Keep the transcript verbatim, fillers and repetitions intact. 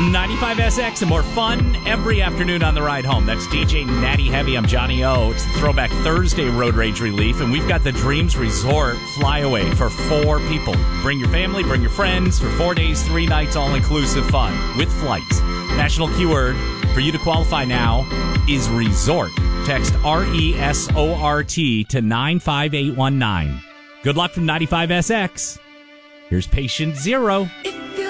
ninety-five S X and more fun every afternoon on the ride home. That's D J Natty Heavy. I'm Johnny O. It's the Throwback Thursday Road Rage Relief, and we've got the Dreams Resort Flyaway for four people. Bring your family, bring your friends for four days, three nights, all-inclusive fun with flights. National keyword for you to qualify now is resort. Text R E S O R T to nine five eight one nine. Good luck from ninety-five S X. Here's patient zero. If